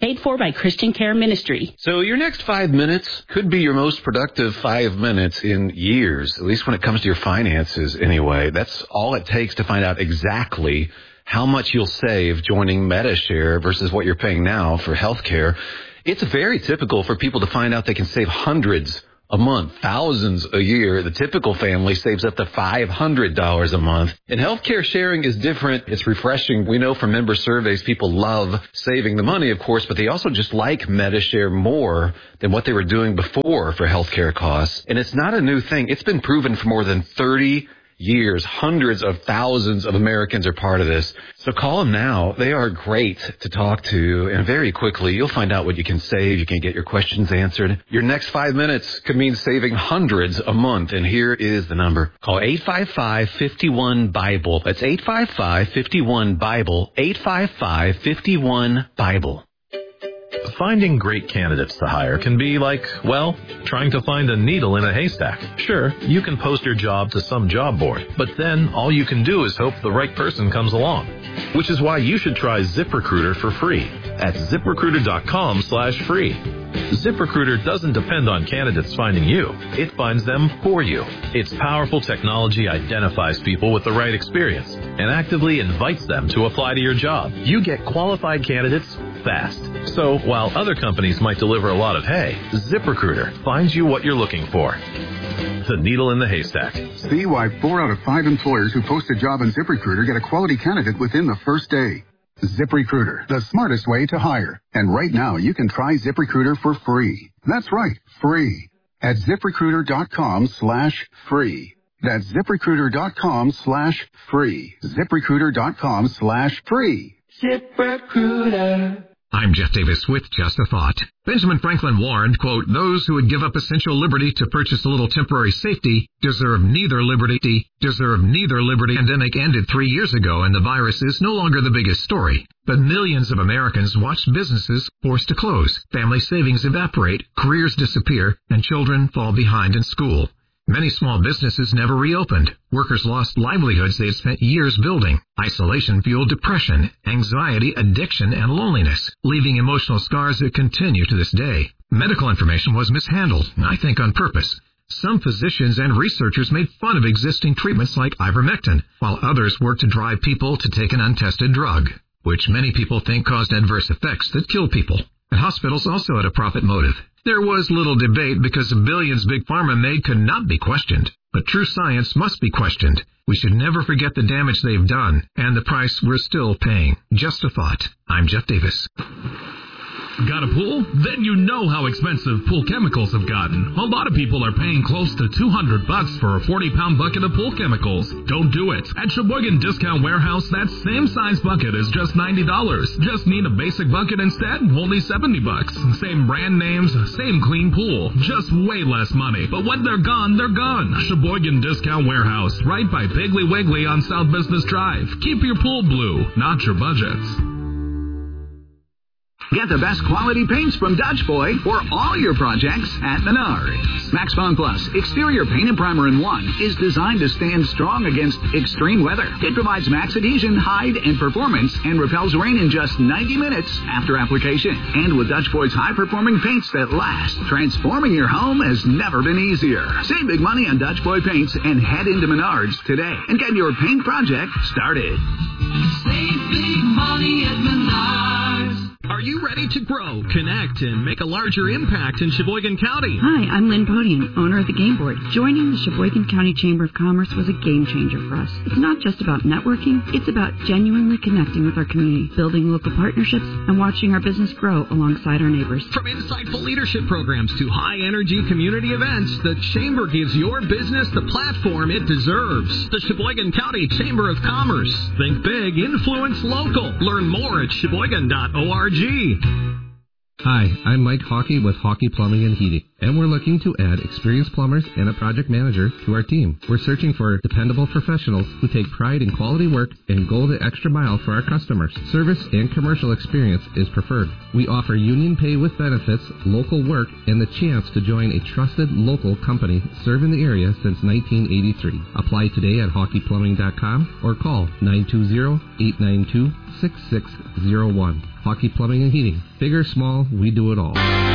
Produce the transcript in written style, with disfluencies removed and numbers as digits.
Paid for by Christian Care Ministry. So your next 5 minutes could be your most productive 5 minutes in years, at least when it comes to your finances anyway. That's all it takes to find out exactly how much you'll save joining Medi-Share versus what you're paying now for health care. It's very typical for people to find out they can save hundreds a month, thousands a year. The typical family saves up to $500 a month. And healthcare sharing is different. It's refreshing. We know from member surveys, people love saving the money, of course, but they also just like Medi-Share more than what they were doing before for healthcare costs. And it's not a new thing. It's been proven for more than 30 years. Hundreds of thousands of Americans are part of this. So call them now. They are great to talk to. And very quickly, you'll find out what you can save. You can get your questions answered. Your next 5 minutes could mean saving hundreds a month. And here is the number. Call 855-51-BIBLE. That's 855-51-BIBLE. 855-51-BIBLE. Finding great candidates to hire can be like, well, trying to find a needle in a haystack. Sure, you can post your job to some job board, but then all you can do is hope the right person comes along. Which is why you should try ZipRecruiter for free at ZipRecruiter.com/free. ZipRecruiter doesn't depend on candidates finding you. It finds them for you. Its powerful technology identifies people with the right experience and actively invites them to apply to your job. You get qualified candidates fast. So while other companies might deliver a lot of hay, ZipRecruiter finds you what you're looking for. The needle in the haystack. See why 4 out of 5 employers who post a job on ZipRecruiter get a quality candidate within the first day. ZipRecruiter, the smartest way to hire. And right now, you can try ZipRecruiter for free. That's right, free. At ZipRecruiter.com/free. That's ZipRecruiter.com/free. ZipRecruiter.com/free. ZipRecruiter. I'm Jeff Davis with Just a Thought. Benjamin Franklin warned, quote, those who would give up essential liberty to purchase a little temporary safety deserve neither liberty. Pandemic ended 3 years ago, and the virus is no longer the biggest story. But millions of Americans watched businesses forced to close, family savings evaporate, careers disappear, and children fall behind in school. Many small businesses never reopened. Workers lost livelihoods they had spent years building. Isolation fueled depression, anxiety, addiction, and loneliness, leaving emotional scars that continue to this day. Medical information was mishandled, I think on purpose. Some physicians and researchers made fun of existing treatments like ivermectin, while others worked to drive people to take an untested drug, which many people think caused adverse effects that kill people. And hospitals also had a profit motive. There was little debate because the billions Big Pharma made could not be questioned. But true science must be questioned. We should never forget the damage they've done and the price we're still paying. Just a thought. I'm Jeff Davis. Got a pool? Then you know how expensive pool chemicals have gotten. A lot of people are paying close to $200 for a 40-pound bucket of pool chemicals. Don't do it. At Sheboygan Discount Warehouse, that same size bucket is just $90. Just need a basic bucket instead? Only $70. Same brand names, same clean pool. Just way less money. But when they're gone, they're gone. Sheboygan Discount Warehouse, right by Piggly Wiggly on South Business Drive. Keep your pool blue, not your budgets. Get the best quality paints from Dutch Boy for all your projects at Menards. Max Bond Plus Exterior Paint and Primer in One is designed to stand strong against extreme weather. It provides max adhesion, hide, and performance and repels rain in just 90 minutes after application. And with Dutch Boy's high-performing paints that last, transforming your home has never been easier. Save big money on Dutch Boy paints and head into Menards today and get your paint project started. Save big money at Menards. Are you ready to grow, connect, and make a larger impact in Sheboygan County? Hi, I'm Lynn Podium, owner of the Game Board. Joining the Sheboygan County Chamber of Commerce was a game changer for us. It's not just about networking, it's about genuinely connecting with our community, building local partnerships, and watching our business grow alongside our neighbors. From insightful leadership programs to high-energy community events, the Chamber gives your business the platform it deserves. The Sheboygan County Chamber of Commerce. Think big, influence local. Learn more at sheboygan.org. Hi, I'm Mike Hockey with Hockey Plumbing and Heating. and we're looking to add experienced plumbers and a project manager to our team. We're searching for dependable professionals who take pride in quality work and go the extra mile for our customers. Service and commercial experience is preferred. We offer union pay with benefits, local work, and the chance to join a trusted local company serving the area since 1983. Apply today at hockeyplumbing.com or call 920-892-6601. Hockey Plumbing and Heating. Big or small, we do it all.